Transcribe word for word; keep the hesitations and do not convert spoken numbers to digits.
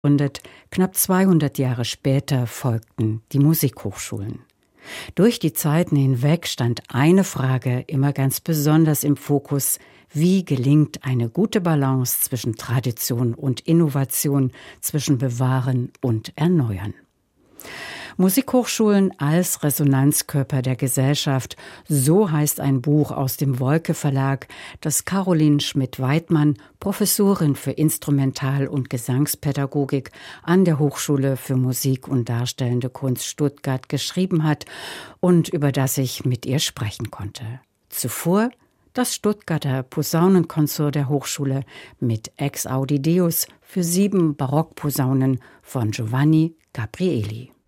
gegründet. Knapp zweihundert Jahre später folgten die Musikhochschulen. Durch die Zeiten hinweg stand eine Frage immer ganz besonders im Fokus: Wie gelingt eine gute Balance zwischen Tradition und Innovation, zwischen Bewahren und Erneuern? Musikhochschulen als Resonanzkörper der Gesellschaft, so heißt ein Buch aus dem Wolke Verlag, das Caroline Schmidt-Weidmann, Professorin für Instrumental- und Gesangspädagogik an der Hochschule für Musik und Darstellende Kunst Stuttgart, geschrieben hat und über das ich mit ihr sprechen konnte. Zuvor das Stuttgarter Posaunenkonzert der Hochschule mit Ex Audi Deus für sieben Barockposaunen von Giovanni Gabrieli.